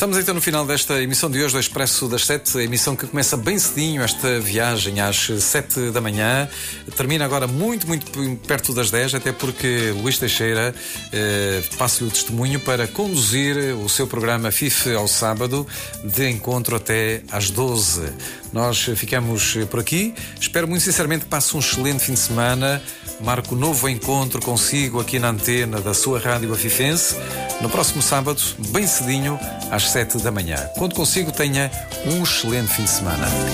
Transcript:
Estamos então no final desta emissão de hoje do Expresso das 7, a emissão que começa bem cedinho, esta viagem às 7 da manhã, termina agora muito perto das 10, até porque Luís Teixeira passa-lhe o testemunho para conduzir o seu programa FIF ao sábado, de encontro até às 12. Nós ficamos por aqui, espero muito sinceramente que passe um excelente fim de semana, marco um novo encontro consigo aqui na antena da sua rádio afifense, no próximo sábado, bem cedinho, às 7 da manhã. Quando consigo, tenha um excelente fim de semana.